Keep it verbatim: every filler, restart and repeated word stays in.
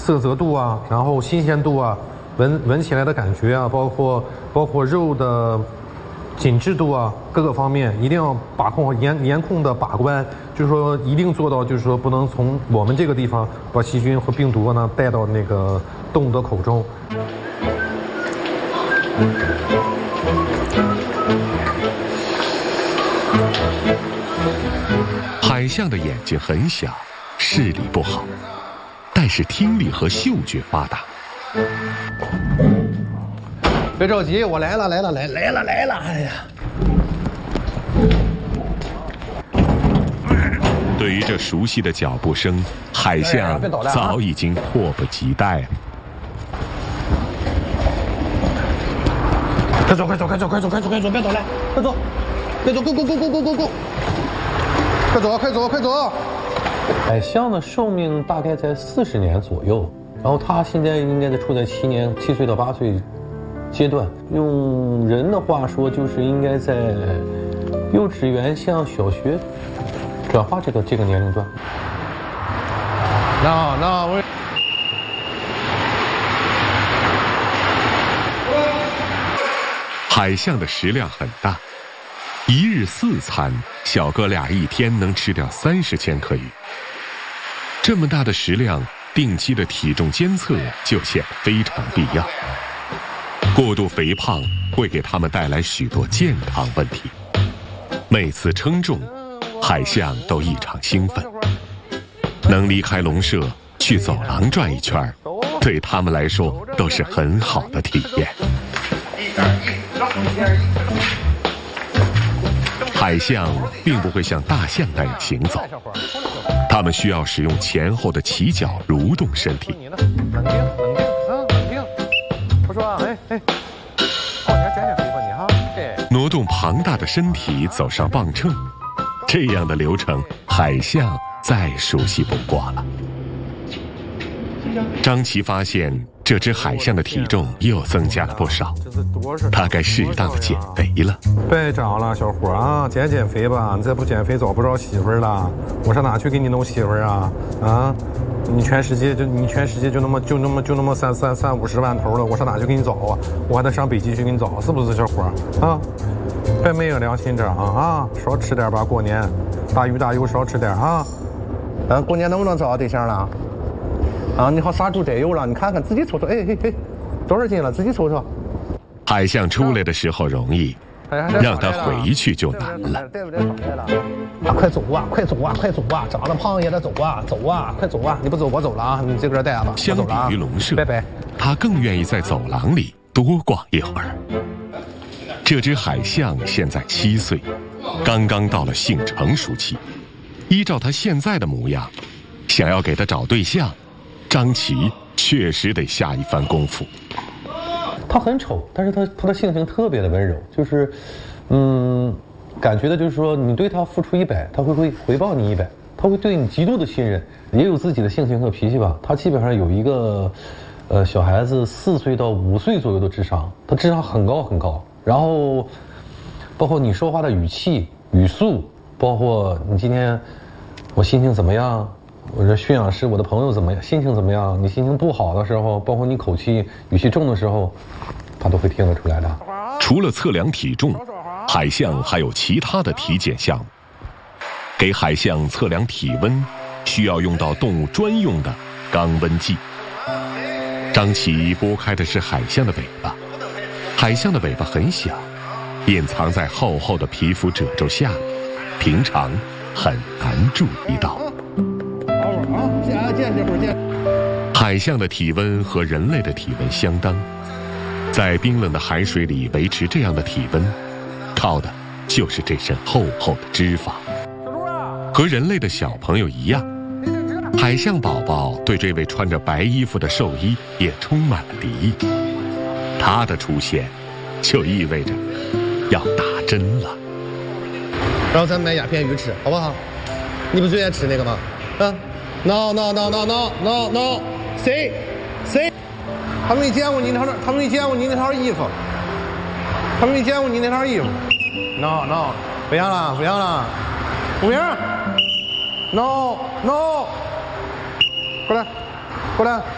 色泽度啊，然后新鲜度啊，闻闻起来的感觉啊，包括包括肉的紧致度啊，各个方面一定要把控严严控的把关，就是说一定做到，就是说不能从我们这个地方把细菌和病毒呢带到那个动物的口中。 海象的眼睛很小，视力不好，但是听力和嗅觉发达。 别着急，我来了，来了，来来了，来了！哎呀， 对于这熟悉的脚步声，海象早已经迫不及待了。 快走，快走，快走，快走，快走，快走，别倒来，快走，快走，go go go go go go go， 快走，快走，快走！ 海象的寿命大概在四十年左右，然后它现在应该在处在七年七岁到八岁阶段。用人的话说，就是应该在幼稚园向小学转化这个这个年龄段。 那那我。 海象的食量很大，一日四餐，小哥俩一天能吃掉三十千克鱼。这么大的食量，定期的体重监测就显得非常必要。过度肥胖会给他们带来许多健康问题。每次称重，海象都异常兴奋。能离开笼舍去走廊转一圈，对他们来说都是很好的体验。海象并不会像大象那样行走，它们需要使用前后的起脚蠕动身体。 冷静，冷静，啊，冷静。我说啊，哎哎，哦，你还减减肥吧你哈？对。 挪动庞大的身体走上磅秤，这样的流程，海象再熟悉不过了。张琪发现这只海象的体重又增加了不少，他该适当的减肥了。 别长了，小伙啊，减减肥吧！你再不减肥，找不着媳妇儿了。我上哪去给你弄媳妇儿啊？啊，你全世界就你全世界就那么就那么就那么三三三五十万头了，我上哪去给你找啊？我还得上北极去给你找，是不是小伙啊？别没有良心点啊啊！少吃点吧，过年大鱼大肉少吃点啊。嗯，过年能不能找到对象了？啊，你好，杀猪宰肉了，你看看自己瞅瞅，哎嘿嘿，多少斤了？自己瞅瞅。 海象出来的时候容易，让他回去就难了。 对不对？上来了。啊，快走啊，快走啊，快走啊！长得胖也得走啊，走啊，快走啊！你不走我走了啊，你这个带吧。 相比于笼舍， 拜拜。 他更愿意在走廊里多逛一会儿。这只海象现在七岁，刚刚到了性成熟期。依照他现在的模样，想要给他找对象，张琪确实得下一番功夫。 他很丑，但是他他的性情特别的温柔，就是，嗯，感觉的就是说，你对他付出一百，他会会回报你一百，他会对你极度的信任，也有自己的性情和脾气吧。他基本上有一个，呃，小孩子四岁到五岁左右的智商，他智商很高很高。然后，包括你说话的语气、语速，包括你今天我心情怎么样。我说驯养师，我的朋友怎么样？心情怎么样？你心情不好的时候，包括你口气语气重的时候，他都会听得出来的。 除了测量体重，海象还有其他的体检项目。给海象测量体温，需要用到动物专用的肛温计。张琪拨开的是海象的尾巴，海象的尾巴很小，隐藏在厚厚的皮肤褶皱下，平常很难注意到。海象的体温和人类的体温相当，在冰冷的海水里维持这样的体温，靠的就是这身厚厚的脂肪。和人类的小朋友一样，海象宝宝对这位穿着白衣服的兽医也充满了敌意。他的出现，就意味着要打针了。 然后咱买鸦片鱼吃，好不好？你不最爱吃那个吗？啊 ！No no no no no no no！ 谁谁？他们没见过你那套，他们没见过你那套衣服，他们没见过你那套衣服。No no， 不要了不要了，不要 ！No no， 过来过来。